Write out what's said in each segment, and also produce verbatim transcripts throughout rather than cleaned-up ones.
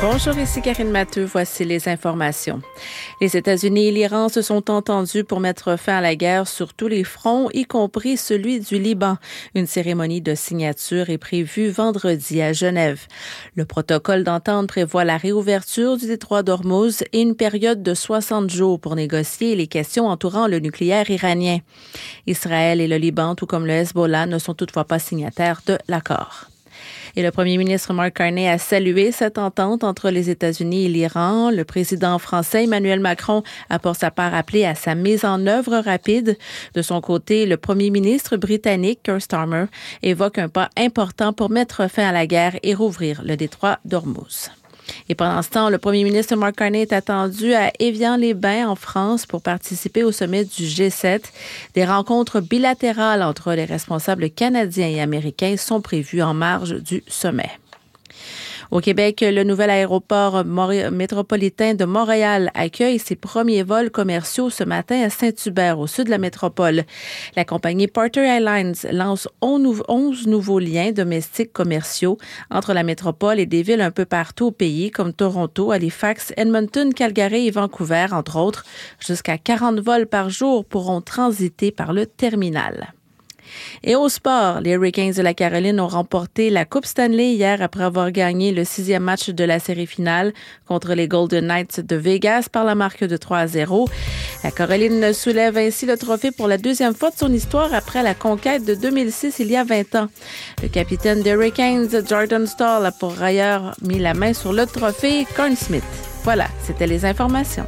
Bonjour, ici Karine Matteux. Voici les informations. Les États-Unis et l'Iran se sont entendus pour mettre fin à la guerre sur tous les fronts, y compris celui du Liban. Une cérémonie de signature est prévue vendredi à Genève. Le protocole d'entente prévoit la réouverture du détroit d'Ormuz et une période de soixante jours pour négocier les questions entourant le nucléaire iranien. Israël et le Liban, tout comme le Hezbollah, ne sont toutefois pas signataires de l'accord. Et le premier ministre Mark Carney a salué cette entente entre les États-Unis et l'Iran. Le président français Emmanuel Macron a pour sa part appelé à sa mise en œuvre rapide. De son côté, le premier ministre britannique Keir Starmer évoque un pas important pour mettre fin à la guerre et rouvrir le détroit d'Ormuz. Et pendant ce temps, le premier ministre Mark Carney est attendu à Évian-les-Bains en France pour participer au sommet du G sept. Des rencontres bilatérales entre les responsables canadiens et américains sont prévues en marge du sommet. Au Québec, le nouvel aéroport métropolitain de Montréal accueille ses premiers vols commerciaux ce matin à Saint-Hubert, au sud de la métropole. La compagnie Porter Airlines lance onze nouveaux liens domestiques commerciaux entre la métropole et des villes un peu partout au pays, comme Toronto, Halifax, Edmonton, Calgary et Vancouver, entre autres. Jusqu'à quarante vols par jour pourront transiter par le terminal. Et au sport, les Hurricanes de la Caroline ont remporté la Coupe Stanley hier après avoir gagné le sixième match de la série finale contre les Golden Knights de Vegas par la marque de trois à zéro. La Caroline soulève ainsi le trophée pour la deuxième fois de son histoire après la conquête de deux mille six il y a vingt ans. Le capitaine des Hurricanes, Jordan Staal, a pour ailleurs mis la main sur le trophée Conn Smythe. Voilà, c'était les informations.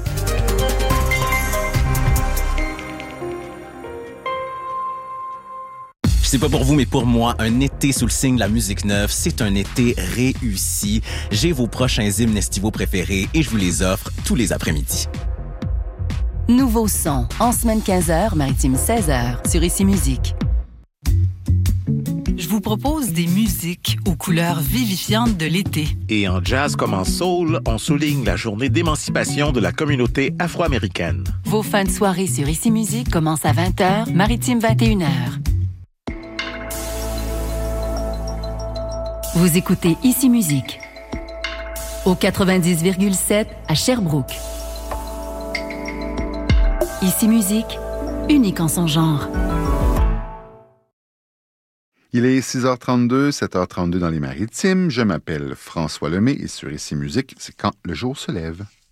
C'est pas pour vous, mais pour moi, un été sous le signe de la musique neuve, c'est un été réussi. J'ai vos prochains hymnes estivaux préférés et je vous les offre tous les après-midi. Nouveau son, en semaine quinze heures, maritime seize heures, sur Ici Musique. Je vous propose des musiques aux couleurs vivifiantes de l'été. Et en jazz comme en soul, on souligne la journée d'émancipation de la communauté afro-américaine. Vos fins de soirée sur Ici Musique commencent à vingt heures, maritime vingt et une heures. Vous écoutez Ici Musique au quatre-vingt-dix virgule sept à Sherbrooke. Ici Musique, unique en son genre. Il est six heures trente-deux, sept heures trente-deux dans les Maritimes. Je m'appelle François Lemay et sur Ici Musique, c'est quand le jour se lève.